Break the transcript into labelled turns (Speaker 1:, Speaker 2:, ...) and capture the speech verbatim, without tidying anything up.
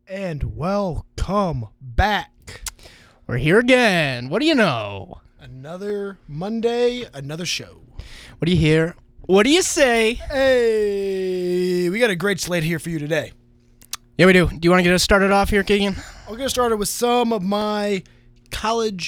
Speaker 1: And welcome back.
Speaker 2: We're here again. What do you know?
Speaker 1: Another Monday, another show.
Speaker 2: What do you hear? What do you say?
Speaker 1: Hey, we got a great slate here for you today.
Speaker 2: Yeah, we do. Do you want to get us started off here, Keegan?
Speaker 1: I'll get started with some of my college